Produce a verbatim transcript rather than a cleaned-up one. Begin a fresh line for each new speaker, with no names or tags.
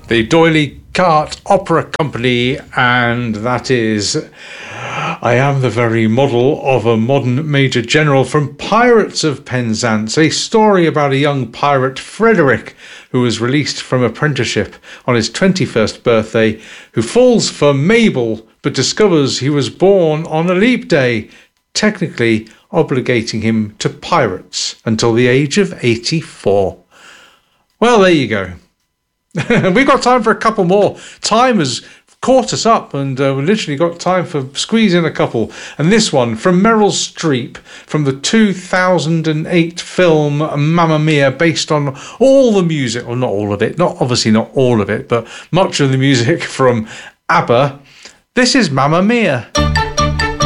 the D'Oyly Carte Opera Company, and that is I Am the Very Model of a Modern Major General from Pirates of Penzance, a story about a young pirate, Frederick, who was released from apprenticeship on his twenty-first birthday, who falls for Mabel but discovers he was born on a leap day, technically obligating him to pirates until the age of eighty-four. Well, there you go. We've got time for a couple more. Time has caught us up, and uh, we've literally got time for squeeze in a couple. And this one from Meryl Streep from the two thousand eight film Mamma Mia, based on all the music, or not all of it, not obviously not all of it, but much of the music from ABBA. This is Mamma Mia.